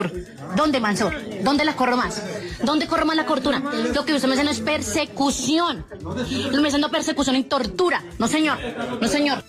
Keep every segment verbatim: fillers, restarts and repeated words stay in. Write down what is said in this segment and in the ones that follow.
¿Dónde, Mansur? ¿Dónde la corro más? ¿Dónde corro más la tortura? Lo que usted me dice no es persecución. Me está dando persecución y tortura. No, señor. No, señor.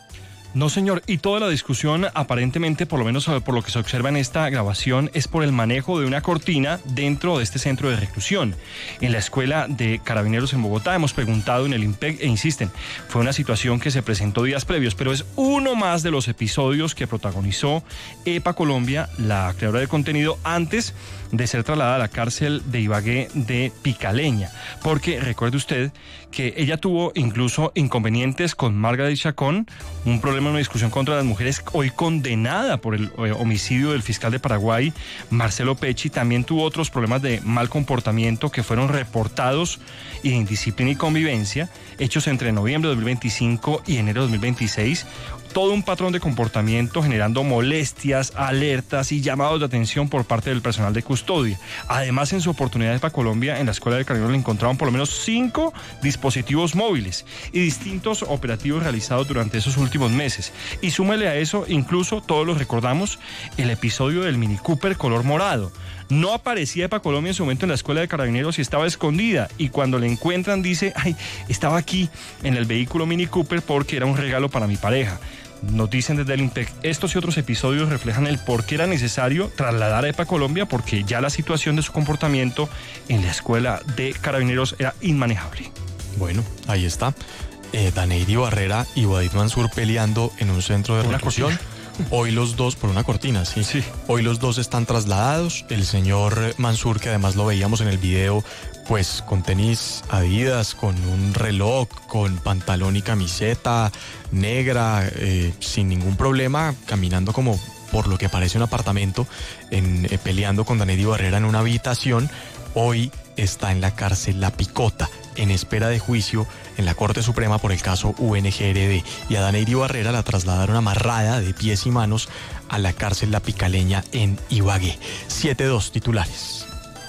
No, señor, y toda la discusión aparentemente, por lo menos por lo que se observa en esta grabación, es por el manejo de una cortina dentro de este centro de reclusión. En la escuela de Carabineros en Bogotá hemos preguntado en el IMPEC e insisten, fue una situación que se presentó días previos, pero es uno más de los episodios que protagonizó EPA Colombia, la creadora de contenido, antes de ser trasladada a la cárcel de Ibagué de Picaleña, porque recuerde usted que ella tuvo incluso inconvenientes con Margaret Chacón, un problema, una discusión contra las mujeres, hoy condenada por el eh, homicidio del fiscal de Paraguay, Marcelo Pecci. También tuvo otros problemas de mal comportamiento que fueron reportados, y de indisciplina y convivencia, hechos entre noviembre de dos mil veinticinco y enero de dos mil veintiséis. Todo un patrón de comportamiento generando molestias, alertas y llamados de atención por parte del personal de custodia. Además, en su oportunidad de EPA Colombia, en la escuela de Carabineros le encontraron por lo menos cinco dispositivos móviles y distintos operativos realizados durante esos últimos meses. Y súmele a eso, incluso todos los recordamos, el episodio del Mini Cooper color morado. No aparecía EPA Colombia en su momento en la escuela de Carabineros y estaba escondida. Y cuando la encuentran dice, ay, estaba aquí en el vehículo Mini Cooper porque era un regalo para mi pareja. Nos dicen desde el IMPEC, estos y otros episodios reflejan el por qué era necesario trasladar a EPA Colombia, porque ya la situación de su comportamiento en la escuela de Carabineros era inmanejable. Bueno, ahí está. Eh, Daneidy Barrera y Wadid Mansur peleando en un centro de reclusión. Hoy los dos, por una cortina, sí. sí. Hoy los dos están trasladados. El señor Mansur, que además lo veíamos en el video, pues con tenis Adidas, con un reloj, con pantalón y camiseta negra, eh, sin ningún problema, caminando como por lo que parece un apartamento, en, eh, peleando con Daneidy Barrera en una habitación. Hoy está en la cárcel La Picota, en espera de juicio en la Corte Suprema por el caso U N G R D. Y a Daneidy Barrera la trasladaron amarrada de pies y manos a la cárcel La Picaleña en Ibagué. siete dos titulares.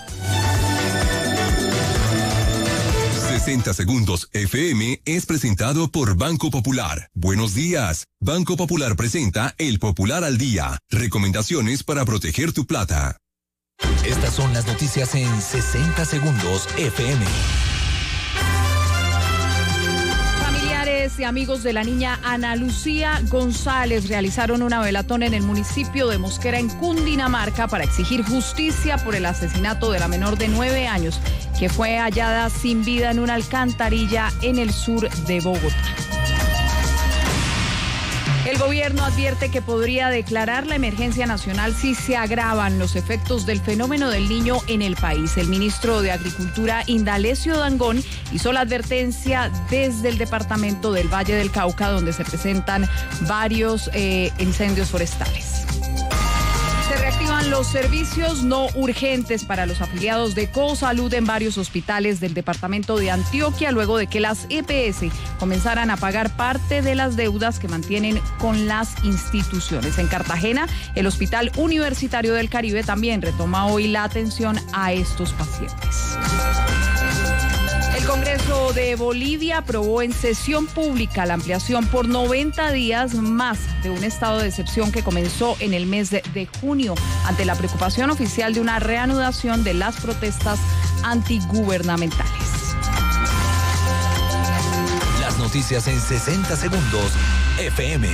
sesenta segundos F M es presentado por Banco Popular. Buenos días. Banco Popular presenta El Popular al Día. Recomendaciones para proteger tu plata. Estas son las noticias en sesenta segundos F M. Familiares y amigos de la niña Ana Lucía González realizaron una velatón en el municipio de Mosquera, en Cundinamarca, para exigir justicia por el asesinato de la menor de nueve años que fue hallada sin vida en una alcantarilla en el sur de Bogotá. El gobierno advierte que podría declarar la emergencia nacional si se agravan los efectos del fenómeno del Niño en el país. El ministro de Agricultura, Indalecio Dangond, hizo la advertencia desde el departamento del Valle del Cauca, donde se presentan varios eh, incendios forestales. Se reactivan los servicios no urgentes para los afiliados de Cosalud en varios hospitales del departamento de Antioquia, luego de que las E P S comenzaran a pagar parte de las deudas que mantienen con las instituciones. En Cartagena, el Hospital Universitario del Caribe también retoma hoy la atención a estos pacientes. El Congreso de Bolivia aprobó en sesión pública la ampliación por noventa días más de un estado de excepción que comenzó en el mes de, de junio, ante la preocupación oficial de una reanudación de las protestas antigubernamentales. Las noticias en sesenta segundos F M.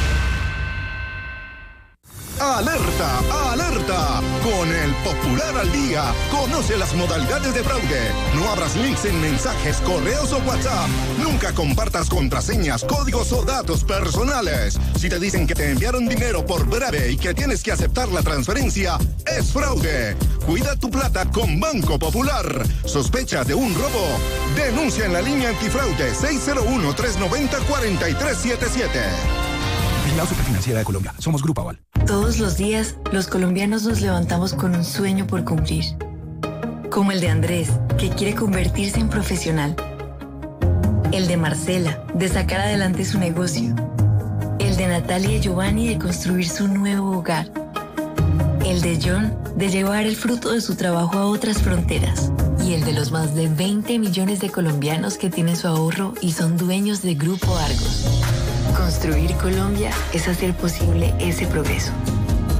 ¡Alerta! ¡Alerta! Con el Popular al Día, conoce las modalidades de fraude. No abras links en mensajes, correos o WhatsApp. Nunca compartas contraseñas, códigos o datos personales. Si te dicen que te enviaron dinero por breve y que tienes que aceptar la transferencia, es fraude. Cuida tu plata con Banco Popular. ¿Sospechas de un robo? Denuncia en la línea antifraude seis cero uno, tres nueve cero, cuatro tres siete siete. La Superfinanciera de Colombia. Somos Grupo Aval. Todos los días, los colombianos nos levantamos con un sueño por cumplir. Como el de Andrés, que quiere convertirse en profesional. El de Marcela, de sacar adelante su negocio. El de Natalia y Giovanni, de construir su nuevo hogar. El de John, de llevar el fruto de su trabajo a otras fronteras. Y el de los más de veinte millones de colombianos que tienen su ahorro y son dueños de Grupo Argos. Construir Colombia es hacer posible ese progreso.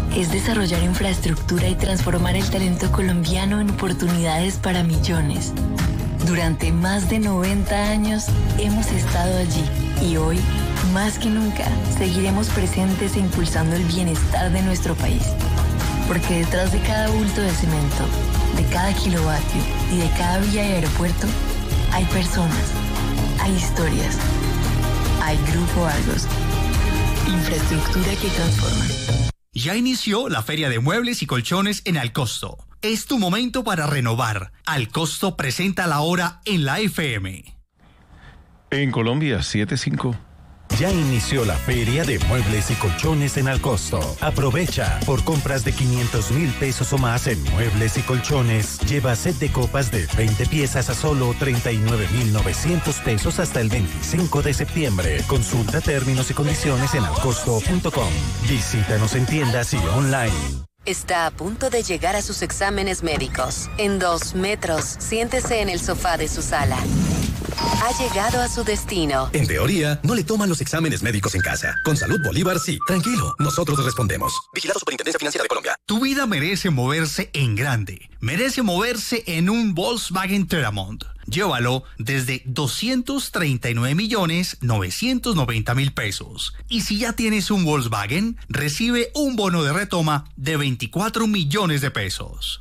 es desarrollar infraestructura y transformar el talento colombiano en oportunidades para millones. Durante más de noventa años hemos estado allí y hoy, más que nunca, seguiremos presentes e impulsando el bienestar de nuestro país. Porque detrás de cada bulto de cemento, de cada kilovatio y de cada vía y aeropuerto, hay personas, hay historias, hay Grupo Argos. Infraestructura que transforma. Ya inició la Feria de Muebles y Colchones en Alcosto. Es tu momento para renovar. Alcosto presenta la hora en la F M. En Colombia, siete cinco. Ya inició la Feria de Muebles y Colchones en Alcosto. Aprovecha. Por compras de quinientos mil pesos o más en muebles y colchones, lleva set de copas de veinte piezas a solo treinta y nueve mil novecientos pesos hasta el veinticinco de septiembre. Consulta términos y condiciones en alcosto punto com. Visítanos en tiendas y online. Está a punto de llegar a sus exámenes médicos. En dos metros, siéntese en el sofá de su sala. Ha llegado a su destino. En teoría, no le toman los exámenes médicos en casa. Con Salud Bolívar, sí. Tranquilo, nosotros respondemos. Vigilado Superintendencia Financiera de Colombia. Tu vida merece moverse en grande. Merece moverse en un Volkswagen Terramont. Llévalo desde doscientos treinta y nueve millones novecientos noventa mil pesos. Y si ya tienes un Volkswagen, recibe un bono de retoma de veinticuatro millones de pesos.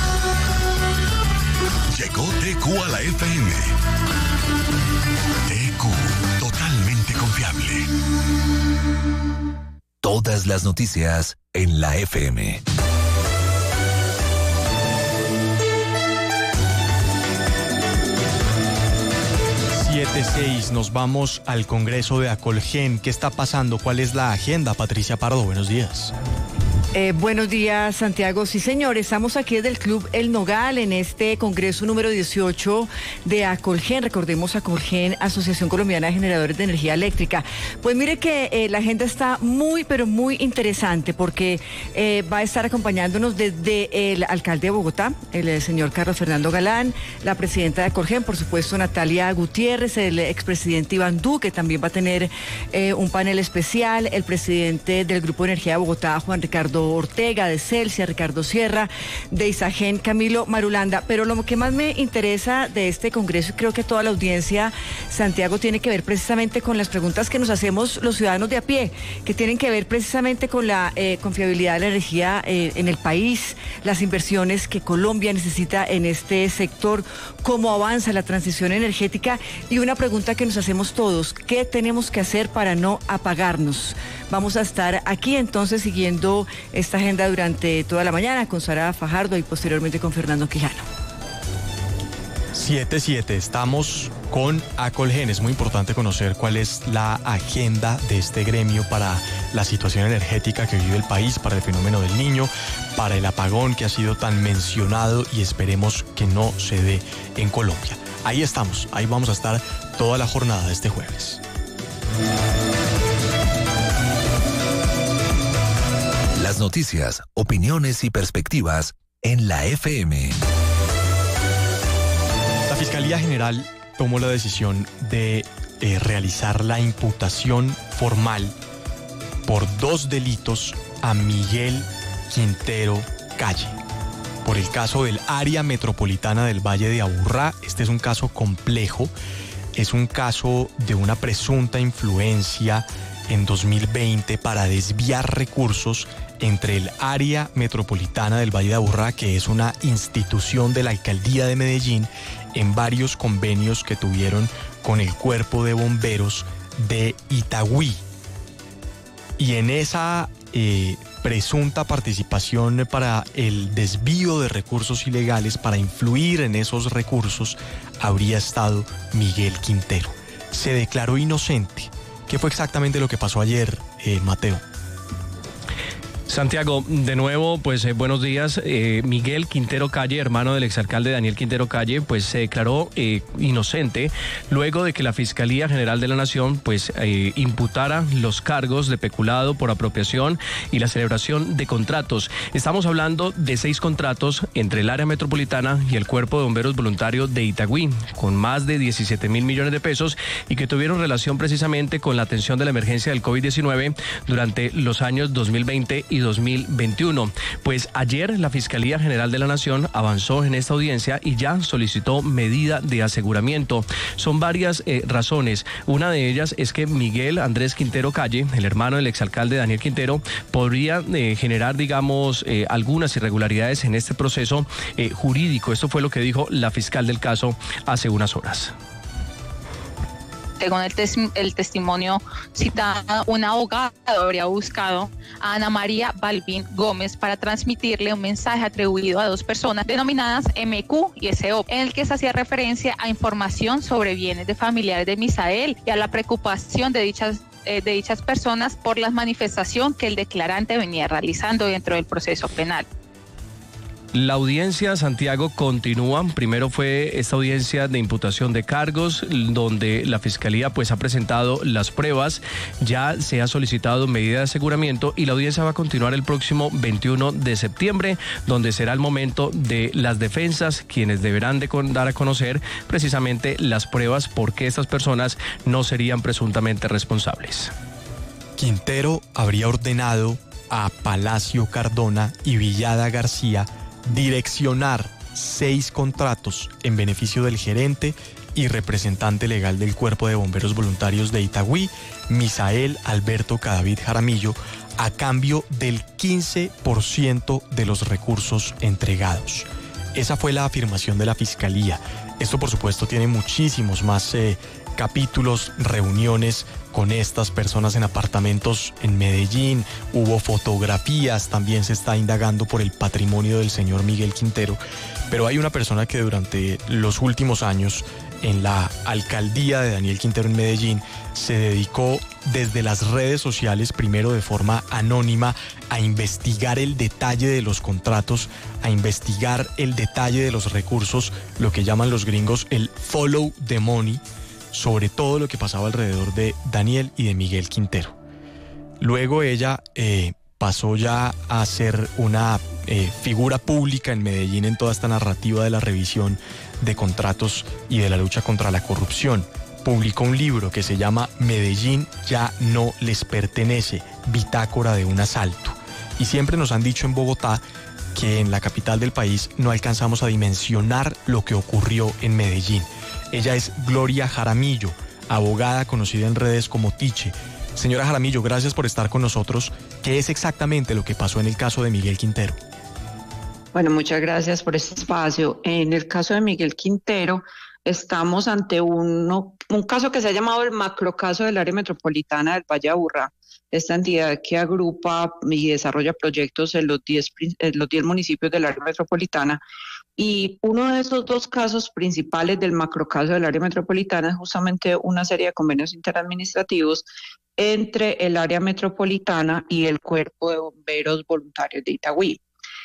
Llegó T Q a la F M. T Q, totalmente confiable. Todas las noticias en la F M. siete seis, nos vamos al Congreso de Acolgen. ¿Qué está pasando? ¿Cuál es la agenda? Patricia Pardo, buenos días. Eh, buenos días, Santiago. Sí, señor, estamos aquí desde el Club El Nogal en este Congreso número dieciocho de Acolgen. Recordemos, Acolgen, Asociación Colombiana de Generadores de Energía Eléctrica. Pues mire que eh, la agenda está muy, pero muy interesante porque eh, va a estar acompañándonos desde el alcalde de Bogotá, el, el señor Carlos Fernando Galán, la presidenta de Acolgen, por supuesto, Natalia Gutiérrez, el expresidente Iván Duque, también va a tener eh, un panel especial, el presidente del Grupo de Energía de Bogotá, Juan Ricardo Ortega, de Celsia, Ricardo Sierra, de Isagen, Camilo Marulanda. Pero lo que más me interesa de este congreso, y creo que toda la audiencia, Santiago, tiene que ver precisamente con las preguntas que nos hacemos los ciudadanos de a pie, que tienen que ver precisamente con la eh, confiabilidad de la energía eh, en el país, las inversiones que Colombia necesita en este sector, cómo avanza la transición energética y una pregunta que nos hacemos todos: ¿qué tenemos que hacer para no apagarnos? Vamos a estar aquí entonces siguiendo esta agenda durante toda la mañana con Sara Fajardo y posteriormente con Fernando Quijano. siete siete, estamos con Acolgen. Es muy importante conocer cuál es la agenda de este gremio para la situación energética que vive el país, para el fenómeno del Niño, para el apagón que ha sido tan mencionado y esperemos que no se dé en Colombia. Ahí estamos, ahí vamos a estar toda la jornada de este jueves. Las noticias, opiniones y perspectivas en la F M. La Fiscalía General tomó la decisión de eh, realizar la imputación formal por dos delitos a Miguel Quintero Calle. Por el caso del área metropolitana del Valle de Aburrá. Este es un caso complejo, es un caso de una presunta influencia en dos mil veinte para desviar recursos entre el área metropolitana del Valle de Aburrá, que es una institución de la alcaldía de Medellín, en varios convenios que tuvieron con el Cuerpo de Bomberos de Itagüí. Y en esa eh, presunta participación para el desvío de recursos ilegales, para influir en esos recursos, habría estado Miguel Quintero. Se declaró inocente. ¿Qué fue exactamente lo que pasó ayer, eh, Mateo? Santiago, de nuevo, pues eh, buenos días. Eh, Miguel Quintero Calle, hermano del exalcalde Daniel Quintero Calle, pues se declaró eh, inocente luego de que la Fiscalía General de la Nación pues eh, imputara los cargos de peculado por apropiación y la celebración de contratos. Estamos hablando de seis contratos entre el área metropolitana y el Cuerpo de Bomberos Voluntarios de Itagüí, con más de diecisiete mil millones de pesos y que tuvieron relación precisamente con la atención de la emergencia del COVID diecinueve durante los años dos mil veinte y dos mil veintiuno. Pues ayer la Fiscalía General de la Nación avanzó en esta audiencia y ya solicitó medida de aseguramiento. Son varias eh, razones. Una de ellas es que Miguel Andrés Quintero Calle, el hermano del exalcalde Daniel Quintero, podría eh, generar, digamos, eh, algunas irregularidades en este proceso eh, jurídico. Esto fue lo que dijo la fiscal del caso hace unas horas. Según el, tes el testimonio citado, un abogado habría buscado a Ana María Balbín Gómez para transmitirle un mensaje atribuido a dos personas denominadas M Q y S O, en el que se hacía referencia a información sobre bienes de familiares de Misael y a la preocupación de dichas eh, de dichas personas por la manifestación que el declarante venía realizando dentro del proceso penal. La audiencia, Santiago, continúa. Primero fue esta audiencia de imputación de cargos, donde la Fiscalía pues ha presentado las pruebas, ya se ha solicitado medida de aseguramiento y la audiencia va a continuar el próximo veintiuno de septiembre, donde será el momento de las defensas, quienes deberán de dar a conocer precisamente las pruebas por qué estas personas no serían presuntamente responsables. Quintero habría ordenado a Palacio Cardona y Villada García direccionar seis contratos en beneficio del gerente y representante legal del Cuerpo de Bomberos Voluntarios de Itagüí, Misael Alberto Cadavid Jaramillo, a cambio del quince por ciento de los recursos entregados. Esa fue la afirmación de la Fiscalía. Esto, por supuesto, tiene muchísimos más eh, capítulos, reuniones con estas personas en apartamentos en Medellín, hubo fotografías, también se está indagando por el patrimonio del señor Miguel Quintero, pero hay una persona que durante los últimos años en la alcaldía de Daniel Quintero en Medellín se dedicó desde las redes sociales, primero de forma anónima, a investigar el detalle de los contratos, a investigar el detalle de los recursos, lo que llaman los gringos el follow the money, sobre todo lo que pasaba alrededor de Daniel y de Miguel Quintero. Luego ella eh, pasó ya a ser una eh, figura pública en Medellín en toda esta narrativa de la revisión de contratos y de la lucha contra la corrupción. Publicó un libro que se llama Medellín ya no les pertenece, bitácora de un asalto. Y siempre nos han dicho en Bogotá que en la capital del país no alcanzamos a dimensionar lo que ocurrió en Medellín. Ella es Gloria Jaramillo, abogada conocida en redes como Tiche. Señora Jaramillo, gracias por estar con nosotros. ¿Qué es exactamente lo que pasó en el caso de Miguel Quintero? Bueno, muchas gracias por este espacio. En el caso de Miguel Quintero, estamos ante uno, un caso que se ha llamado el macrocaso del área metropolitana del Valle de Aburrá. Esta entidad que agrupa y desarrolla proyectos en los diez, en los diez municipios del área metropolitana. Y uno de esos dos casos principales del macrocaso del área metropolitana es justamente una serie de convenios interadministrativos entre el área metropolitana y el Cuerpo de Bomberos Voluntarios de Itagüí.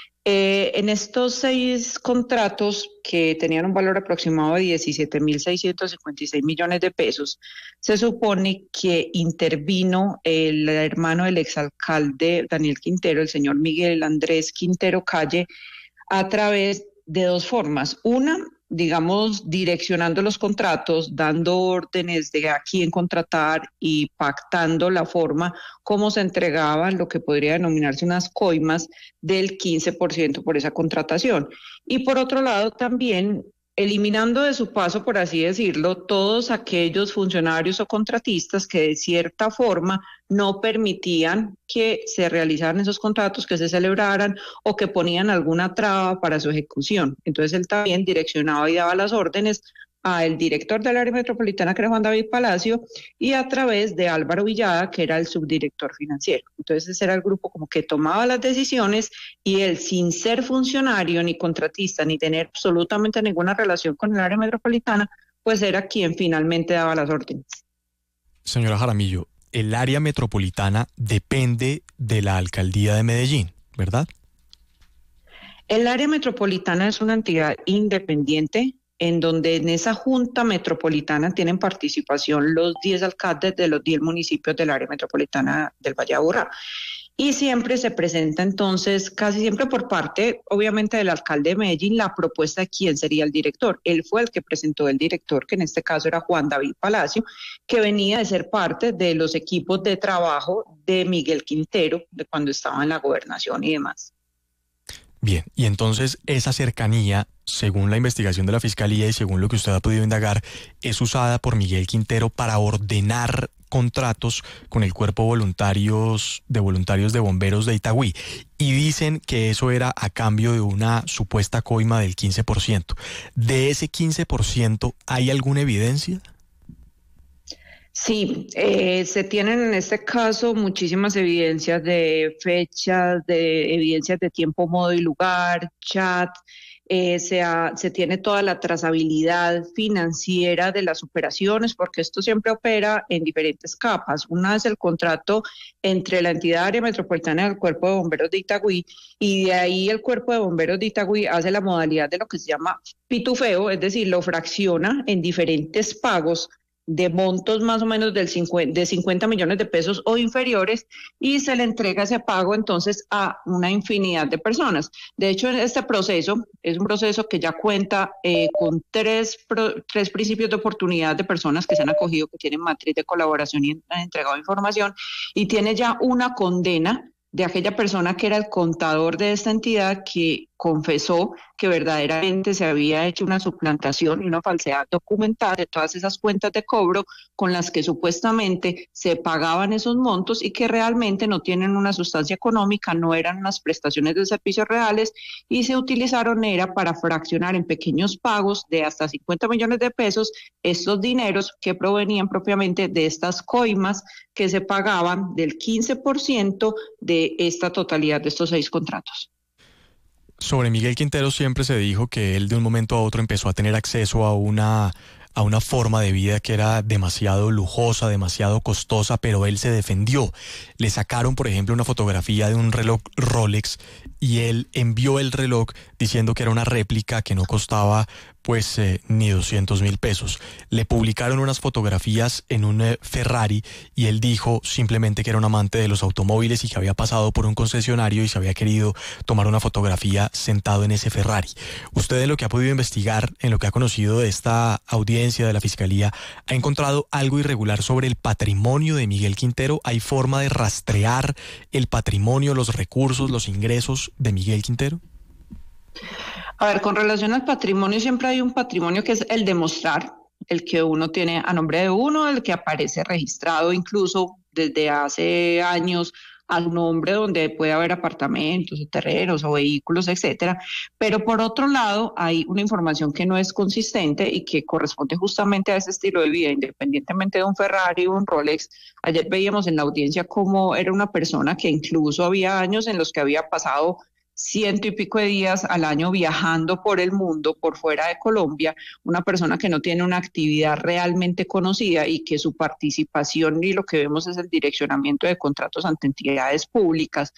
Eh, en estos seis contratos, que tenían un valor aproximado de diecisiete mil seiscientos cincuenta y seis millones de pesos, se supone que intervino el hermano del exalcalde Daniel Quintero, el señor Miguel Andrés Quintero Calle, a través de dos formas. Una, digamos, direccionando los contratos, dando órdenes de a quién contratar y pactando la forma como se entregaban lo que podría denominarse unas coimas del quince por ciento por esa contratación. Y por otro lado también eliminando de su paso, por así decirlo, todos aquellos funcionarios o contratistas que de cierta forma no permitían que se realizaran esos contratos, que se celebraran o que ponían alguna traba para su ejecución. Entonces él también direccionaba y daba las órdenes al director del área metropolitana, que era Juan David Palacio, y a través de Álvaro Villada, que era el subdirector financiero. Entonces ese era el grupo como que tomaba las decisiones y él, sin ser funcionario ni contratista ni tener absolutamente ninguna relación con el área metropolitana, pues era quien finalmente daba las órdenes. Señora Jaramillo, el área metropolitana depende de la alcaldía de Medellín, ¿verdad? El área metropolitana es una entidad independiente en donde en esa junta metropolitana tienen participación los diez alcaldes de los diez municipios del área metropolitana del Valle de Aburrá. y siempre se presenta entonces, casi siempre por parte, obviamente, del alcalde de Medellín, la propuesta de quién sería el director. Él fue el que presentó el director, que en este caso era Juan David Palacio, que venía de ser parte de los equipos de trabajo de Miguel Quintero, de cuando estaba en la gobernación y demás. Bien, y entonces esa cercanía, según la investigación de la Fiscalía y según lo que usted ha podido indagar, es usada por Miguel Quintero para ordenar contratos con el cuerpo voluntarios de voluntarios de bomberos de Itagüí. Y dicen que eso era a cambio de una supuesta coima del quince por ciento. ¿De ese quince por ciento hay alguna evidencia? Sí, eh, se tienen en este caso muchísimas evidencias de fechas, de evidencias de tiempo, modo y lugar, chat. Eh, se, ha, se tiene toda la trazabilidad financiera de las operaciones, porque esto siempre opera en diferentes capas. Una es el contrato entre la entidad área metropolitana del Cuerpo de Bomberos de Itagüí, y de ahí el Cuerpo de Bomberos de Itagüí hace la modalidad de lo que se llama pitufeo, es decir, lo fracciona en diferentes pagos de montos más o menos del cincuenta, de cincuenta millones de pesos o inferiores, y se le entrega ese pago entonces a una infinidad de personas. De hecho, este proceso es un proceso que ya cuenta eh, con tres, pro, tres principios de oportunidad de personas que se han acogido, que tienen matriz de colaboración y han entregado información, y tiene ya una condena de aquella persona que era el contador de esta entidad, que confesó que verdaderamente se había hecho una suplantación y una falsedad documental de todas esas cuentas de cobro con las que supuestamente se pagaban esos montos y que realmente no tienen una sustancia económica, no eran unas prestaciones de servicios reales, y se utilizaron era para fraccionar en pequeños pagos de hasta cincuenta millones de pesos estos dineros que provenían propiamente de estas coimas que se pagaban del quince por ciento de esta totalidad de estos seis contratos. Sobre Miguel Quintero siempre se dijo que él de un momento a otro empezó a tener acceso a una, a una forma de vida que era demasiado lujosa, demasiado costosa, pero él se defendió. Le sacaron, por ejemplo, una fotografía de un reloj Rolex y él envió el reloj diciendo que era una réplica que no costaba pues eh, ni doscientos mil pesos. Le publicaron unas fotografías en un eh, Ferrari y él dijo simplemente que era un amante de los automóviles y que había pasado por un concesionario y se había querido tomar una fotografía sentado en ese Ferrari. Usted, en lo que ha podido investigar, en lo que ha conocido de esta audiencia de la Fiscalía, ¿ha encontrado algo irregular sobre el patrimonio de Miguel Quintero? ¿Hay forma de rastrear el patrimonio, los recursos, los ingresos de Miguel Quintero? A ver, con relación al patrimonio, siempre hay un patrimonio que es el de mostrar, el que uno tiene a nombre de uno, el que aparece registrado incluso desde hace años al nombre, donde puede haber apartamentos, o terrenos o vehículos, etcétera. Pero por otro lado, hay una información que no es consistente y que corresponde justamente a ese estilo de vida, independientemente de un Ferrari o un Rolex. Ayer veíamos en la audiencia cómo era una persona que incluso había años en los que había pasado ciento y pico de días al año viajando por el mundo, por fuera de Colombia, una persona que no tiene una actividad realmente conocida y que su participación y lo que vemos es el direccionamiento de contratos ante entidades públicas.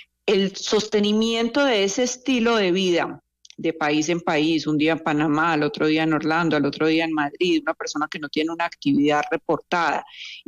El sostenimiento de ese estilo de vida, de país en país, un día en Panamá, al otro día en Orlando, al otro día en Madrid, una persona que no tiene una actividad reportada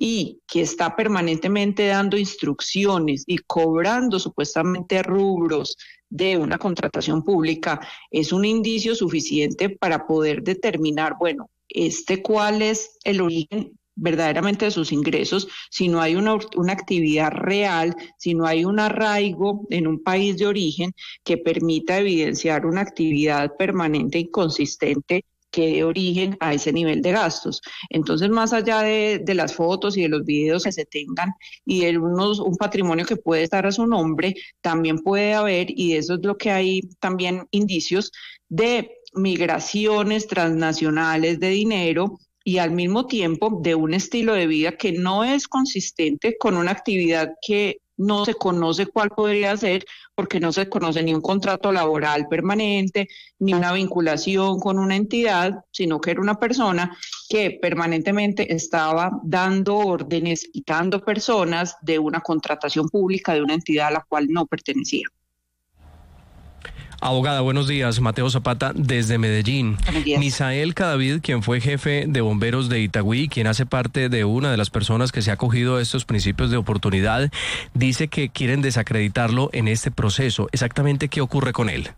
y que está permanentemente dando instrucciones y cobrando supuestamente rubros de una contratación pública, es un indicio suficiente para poder determinar, bueno, este cuál es el origen verdaderamente de sus ingresos, si no hay una, una actividad real, si no hay un arraigo en un país de origen que permita evidenciar una actividad permanente y consistente que dé origen a ese nivel de gastos. Entonces, más allá de, de las fotos y de los videos que se tengan y de unos, un patrimonio que puede estar a su nombre, también puede haber, y eso es lo que hay también indicios, de migraciones transnacionales de dinero y al mismo tiempo de un estilo de vida que no es consistente con una actividad que no se conoce cuál podría ser, porque no se conoce ni un contrato laboral permanente, ni una vinculación con una entidad, sino que era una persona que permanentemente estaba dando órdenes, quitando personas de una contratación pública de una entidad a la cual no pertenecía. Abogada, buenos días. Mateo Zapata desde Medellín. Misael Cadavid, quien fue jefe de bomberos de Itagüí, quien hace parte de una de las personas que se ha acogido a estos principios de oportunidad, dice que quieren desacreditarlo en este proceso. ¿Exactamente qué ocurre con él?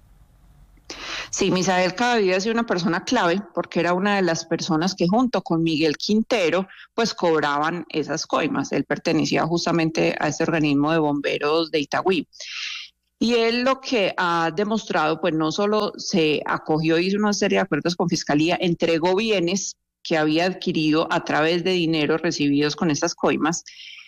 Sí, Misael Cadavid ha sido una persona clave porque era una de las personas que junto con Miguel Quintero pues cobraban esas coimas. Él pertenecía justamente a este organismo de bomberos de Itagüí. Y él lo que ha demostrado, pues no solo se acogió y hizo una serie de acuerdos con Fiscalía, entregó bienes que había adquirido a través de dineros recibidos con estas coimas.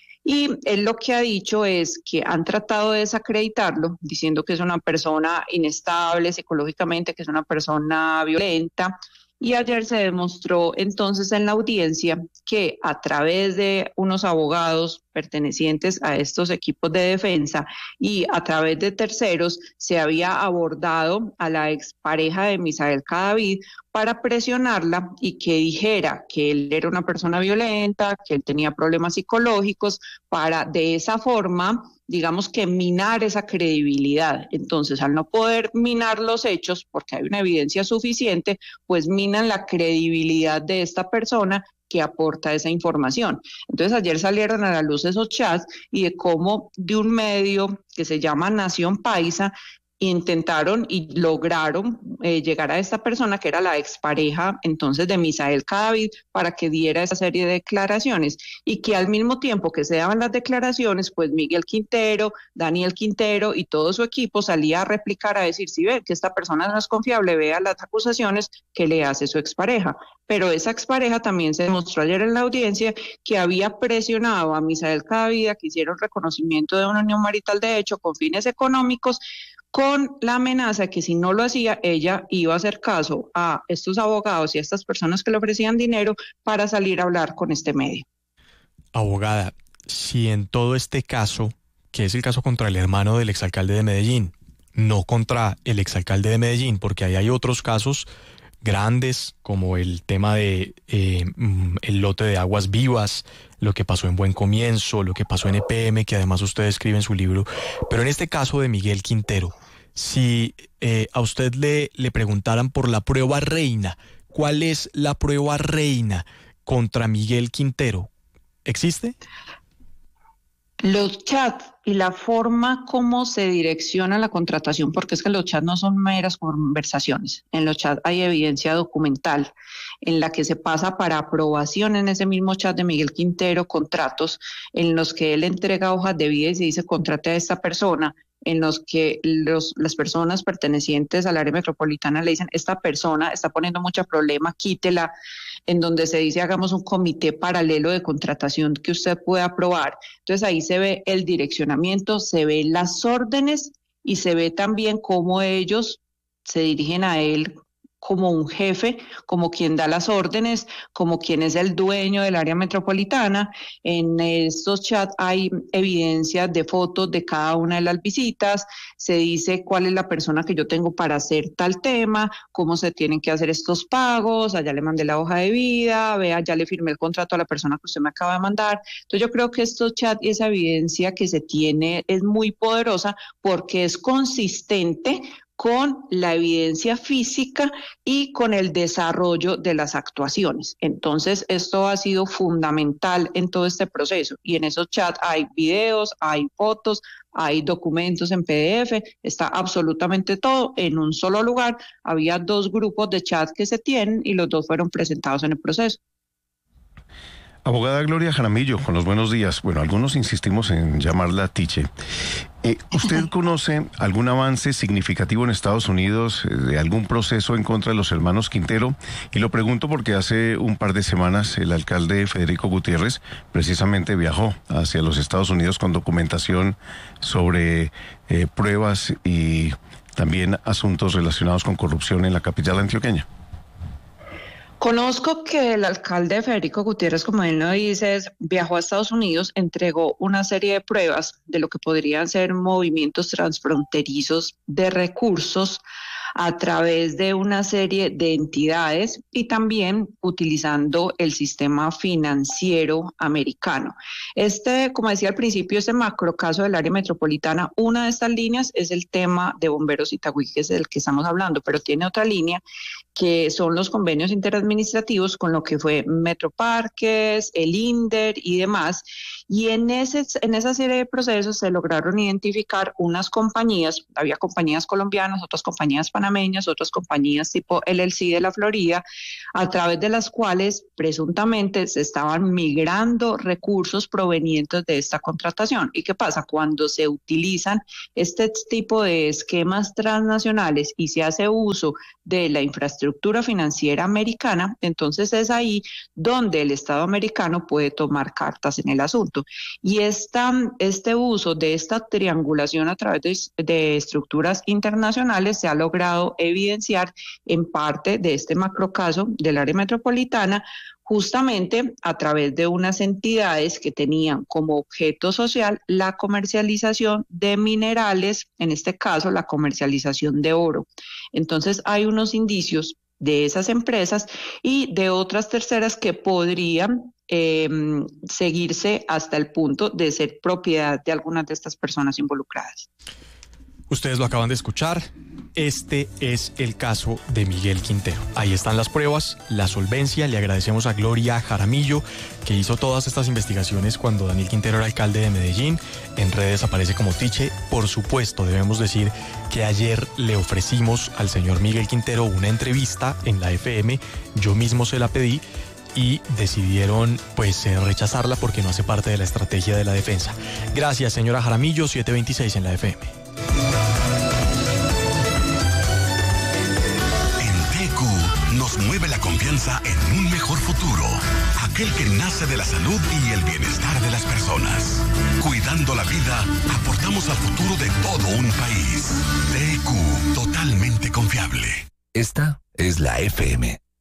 Y él lo que ha dicho es que han tratado de desacreditarlo, diciendo que es una persona inestable psicológicamente, que es una persona violenta. Y ayer se demostró entonces en la audiencia que a través de unos abogados pertenecientes a estos equipos de defensa y a través de terceros se había abordado a la expareja de Misael Cadavid para presionarla y que dijera que él era una persona violenta, que él tenía problemas psicológicos, para de esa forma, digamos que minar esa credibilidad. Entonces, al no poder minar los hechos, porque hay una evidencia suficiente, pues minan la credibilidad de esta persona que aporta esa información. Entonces, ayer salieron a la luz esos chats y de cómo de un medio que se llama Nación Paisa intentaron y lograron eh, llegar a esta persona que era la expareja entonces de Misael Cadavid para que diera esa serie de declaraciones y que al mismo tiempo que se daban las declaraciones, pues Miguel Quintero, Daniel Quintero y todo su equipo salía a replicar, a decir, si ve que esta persona no es confiable, vea las acusaciones que le hace su expareja. Pero esa expareja también se demostró ayer en la audiencia que había presionado a Misael Cadavid a que hiciera un reconocimiento de una unión marital de hecho con fines económicos, con la amenaza que si no lo hacía, ella iba a hacer caso a estos abogados y a estas personas que le ofrecían dinero para salir a hablar con este medio. Abogada, si en todo este caso, que es el caso contra el hermano del exalcalde de Medellín, no contra el exalcalde de Medellín, porque ahí hay otros casos grandes, como el tema de eh, el lote de Aguas Vivas, lo que pasó en Buen Comienzo, lo que pasó en E P M, que además usted escribe en su libro. Pero en este caso de Miguel Quintero, si eh, a usted le, le preguntaran por la prueba reina, ¿cuál es la prueba reina contra Miguel Quintero? ¿Existe? Los chats y la forma como se direcciona la contratación, porque es que los chats no son meras conversaciones. En los chats hay evidencia documental en la que se pasa para aprobación en ese mismo chat de Miguel Quintero contratos en los que él entrega hojas de vida y se dice contrate a esta persona, en los que los, las personas pertenecientes al área metropolitana le dicen esta persona está poniendo mucho problema, quítela, en donde se dice hagamos un comité paralelo de contratación que usted pueda aprobar. Entonces ahí se ve el direccionamiento, se ve las órdenes y se ve también cómo ellos se dirigen a él como un jefe, como quien da las órdenes, como quien es el dueño del área metropolitana. En estos chats hay evidencia de fotos de cada una de las visitas, se dice cuál es la persona que yo tengo para hacer tal tema, cómo se tienen que hacer estos pagos, allá le mandé la hoja de vida, vea, ya le firmé el contrato a la persona que usted me acaba de mandar. Entonces yo creo que estos chats y esa evidencia que se tiene es muy poderosa porque es consistente con la evidencia física y con el desarrollo de las actuaciones. Entonces, esto ha sido fundamental en todo este proceso. Y en esos chats hay videos, hay fotos, hay documentos en P D F, está absolutamente todo en un solo lugar. Había dos grupos de chats que se tienen y los dos fueron presentados en el proceso. Abogada Gloria Jaramillo, con los buenos días. Bueno, algunos insistimos en llamarla Tiche. Eh, ¿Usted conoce algún avance significativo en Estados Unidos eh, de algún proceso en contra de los hermanos Quintero? Y lo pregunto porque hace un par de semanas el alcalde Federico Gutiérrez precisamente viajó hacia los Estados Unidos con documentación sobre eh, pruebas y también asuntos relacionados con corrupción en la capital antioqueña. Conozco que el alcalde Federico Gutiérrez, como él lo dice, viajó a Estados Unidos, entregó una serie de pruebas de lo que podrían ser movimientos transfronterizos de recursos a través de una serie de entidades y también utilizando el sistema financiero americano. Este, como decía al principio, este macro caso del área metropolitana, una de estas líneas es el tema de Bomberos Itagüí, que es del que estamos hablando, pero tiene otra línea que son los convenios interadministrativos con lo que fue Metroparques, el INDER y demás. Y en, ese, en esa serie de procesos se lograron identificar unas compañías, había compañías colombianas, otras compañías panameñas, otras compañías tipo L L C de la Florida, a través de las cuales presuntamente se estaban migrando recursos provenientes de esta contratación. ¿Y qué pasa? Cuando se utilizan este tipo de esquemas transnacionales y se hace uso de la infraestructura financiera americana, entonces es ahí donde el Estado americano puede tomar cartas en el asunto. Y esta, este uso de esta triangulación a través de, de estructuras internacionales se ha logrado evidenciar en parte de este macrocaso del área metropolitana, justamente a través de unas entidades que tenían como objeto social la comercialización de minerales, en este caso la comercialización de oro. Entonces hay unos indicios de esas empresas y de otras terceras que podrían eh, seguirse hasta el punto de ser propiedad de algunas de estas personas involucradas. Ustedes lo acaban de escuchar. Este es el caso de Miguel Quintero. Ahí están las pruebas, la solvencia. Le agradecemos a Gloria Jaramillo, que hizo todas estas investigaciones cuando Daniel Quintero era alcalde de Medellín. En redes aparece como Tiche. Por supuesto, debemos decir que ayer le ofrecimos al señor Miguel Quintero una entrevista en la F M. Yo mismo se la pedí y decidieron pues rechazarla porque no hace parte de la estrategia de la defensa. Gracias, señora Jaramillo. siete veintiséis en la F M. Nos mueve la confianza en un mejor futuro, aquel que nace de la salud y el bienestar de las personas. Cuidando la vida, aportamos al futuro de todo un país. T Q, totalmente confiable. Esta es la F M.